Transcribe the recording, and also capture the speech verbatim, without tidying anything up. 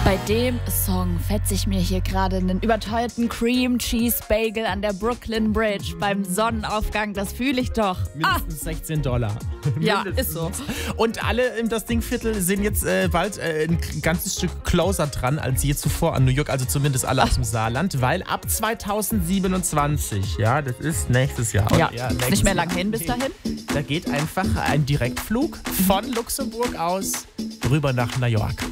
Bei dem Song fetze ich mir hier gerade einen überteuerten Cream Cheese Bagel an der Brooklyn Bridge beim Sonnenaufgang. Das fühle ich doch. Mindestens ah. sechzehn Dollar. Ja, ist so. Und alle im Das Ding-Viertel sind jetzt äh, bald äh, ein ganzes Stück closer dran als je zuvor an New York, also zumindest alle aus dem Saarland, weil ab zweitausendsiebenundzwanzig, ja, das ist nächstes Jahr. Ja, ja ist nicht mehr lang hin bis dahin. Da geht einfach ein Direktflug von Luxemburg aus rüber nach New York.